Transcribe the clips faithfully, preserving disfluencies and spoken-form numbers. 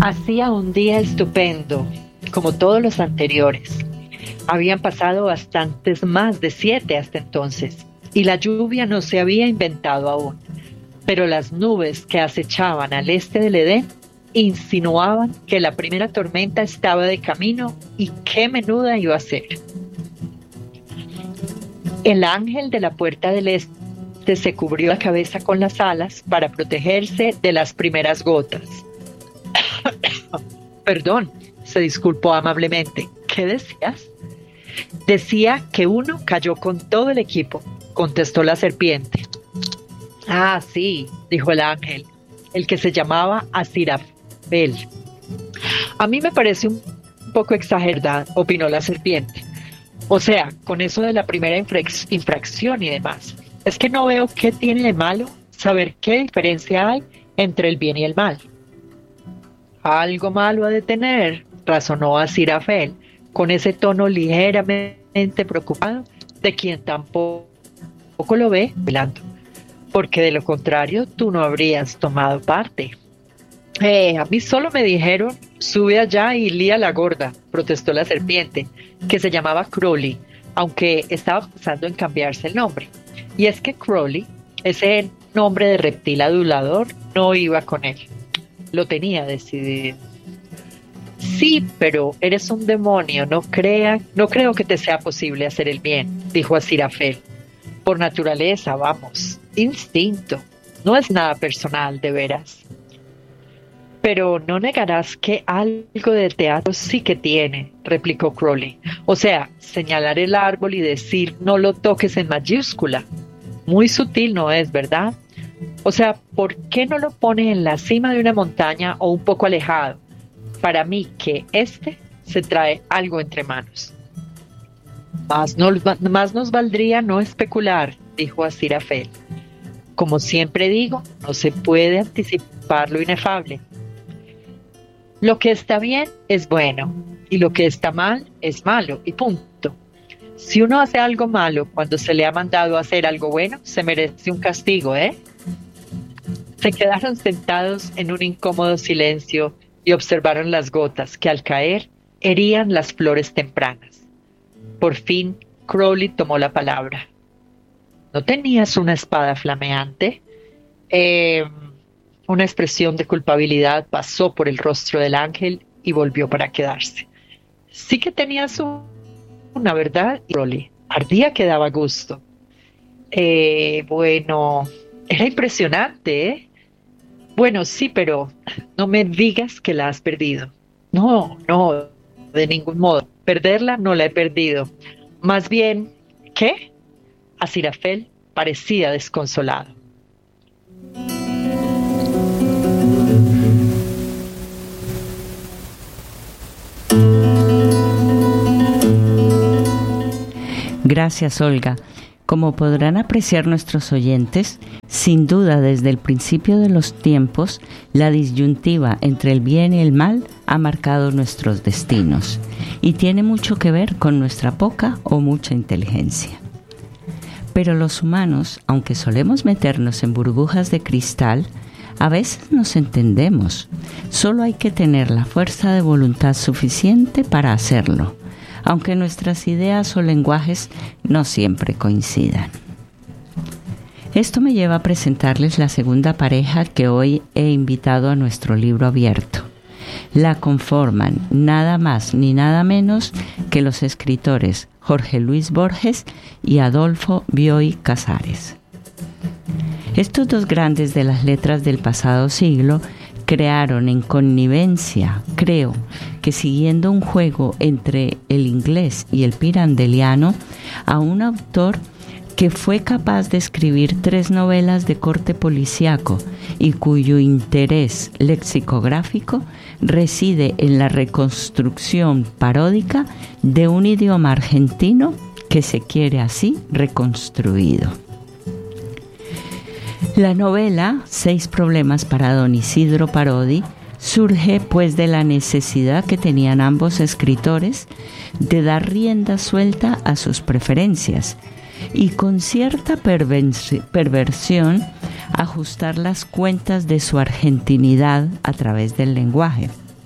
Hacía un día estupendo, como todos los anteriores. Habían pasado bastantes más de siete hasta entonces, y la lluvia no se había inventado aún. Pero las nubes que acechaban al este del Edén insinuaban que la primera tormenta estaba de camino y qué menuda iba a ser. El ángel de la puerta del este se cubrió la cabeza con las alas para protegerse de las primeras gotas. Perdón, se disculpó amablemente. ¿Qué decías? Decía que uno cayó con todo el equipo, contestó la serpiente. Ah, sí, dijo el ángel, el que se llamaba Azirafel. A mí me parece un poco exagerada, opinó la serpiente. O sea, con eso de la primera infrac- infracción y demás. Es que no veo qué tiene de malo saber qué diferencia hay entre el bien y el mal. Algo malo ha de tener, razonó Azirafel, con ese tono ligeramente preocupado de quien tampoco lo ve velando. Porque de lo contrario tú no habrías tomado parte. Eh, a mí solo me dijeron, sube allá y lía la gorda, protestó la serpiente, que se llamaba Crowley, aunque estaba pensando en cambiarse el nombre. Y es que Crowley, ese nombre de reptil adulador, no iba con él. Lo tenía decidido. Sí, pero eres un demonio, no crea, no creo que te sea posible hacer el bien, dijo Azirafel. Por naturaleza, vamos, instinto, no es nada personal, de veras. Pero no negarás que algo de teatro sí que tiene, replicó Crowley. O sea, señalar el árbol y decir no lo toques en mayúscula. Muy sutil no es, ¿verdad? O sea, ¿por qué no lo pone en la cima de una montaña o un poco alejado? Para mí que este se trae algo entre manos. Más, no, más nos valdría no especular, dijo Azirafel. Como siempre digo, no se puede anticipar lo inefable. Lo que está bien es bueno y lo que está mal es malo y punto. Si uno hace algo malo cuando se le ha mandado a hacer algo bueno, se merece un castigo, ¿eh? Se quedaron sentados en un incómodo silencio y observaron las gotas que al caer herían las flores tempranas. Por fin, Crowley tomó la palabra. ¿No tenías una espada flameante? Eh, una expresión de culpabilidad pasó por el rostro del ángel y volvió para quedarse. Sí que tenías una, ¿verdad? Crowley, ardía que daba gusto. Eh, bueno, era impresionante, ¿eh? Bueno, sí, pero no me digas que la has perdido. No, no, de ningún modo. Perderla no la he perdido. Más bien, ¿qué? Azirafel parecía desconsolado. Gracias, Olga. Como podrán apreciar nuestros oyentes, sin duda desde el principio de los tiempos, la disyuntiva entre el bien y el mal ha marcado nuestros destinos y tiene mucho que ver con nuestra poca o mucha inteligencia. Pero los humanos, aunque solemos meternos en burbujas de cristal, a veces nos entendemos. Solo hay que tener la fuerza de voluntad suficiente para hacerlo, aunque nuestras ideas o lenguajes no siempre coincidan. Esto me lleva a presentarles la segunda pareja que hoy he invitado a nuestro libro abierto. La conforman nada más ni nada menos que los escritores Jorge Luis Borges y Adolfo Bioy Casares. Estos dos grandes de las letras del pasado siglo crearon en connivencia, creo, que siguiendo un juego entre el inglés y el pirandeliano, a un autor que fue capaz de escribir tres novelas de corte policíaco y cuyo interés lexicográfico reside en la reconstrucción paródica de un idioma argentino que se quiere así reconstruido. La novela Seis problemas para don Isidro Parodi surge pues de la necesidad que tenían ambos escritores de dar rienda suelta a sus preferencias y con cierta pervers- perversión ajustar las cuentas de su argentinidad a través del lenguaje.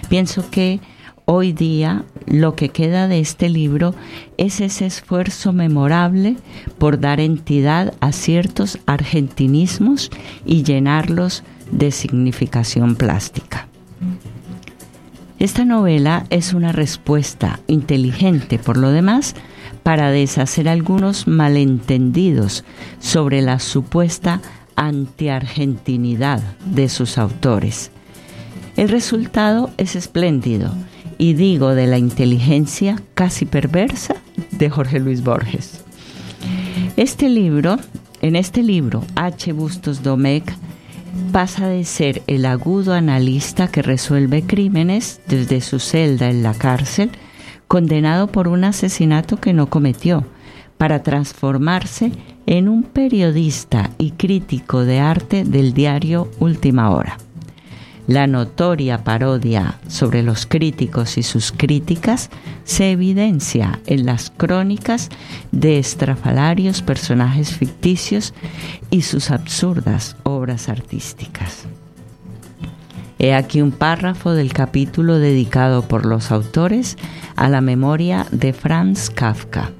Pienso que hoy día lo que queda de este libro es ese esfuerzo memorable por dar entidad a ciertos argentinismos y llenarlos de significación plástica. Esta novela es una respuesta inteligente, por lo demás, para deshacer algunos malentendidos sobre la supuesta antiargentinidad de sus autores. El resultado es espléndido, y digo de la inteligencia casi perversa de Jorge Luis Borges. Este libro, en este libro, H. Bustos Domecq pasa de ser el agudo analista que resuelve crímenes desde su celda en la cárcel, condenado por un asesinato que no cometió, para transformarse en un periodista y crítico de arte del diario Última Hora. La notoria parodia sobre los críticos y sus críticas se evidencia en las crónicas de estrafalarios personajes ficticios y sus absurdas obras artísticas. He aquí un párrafo del capítulo dedicado por los autores a la memoria de Franz Kafka.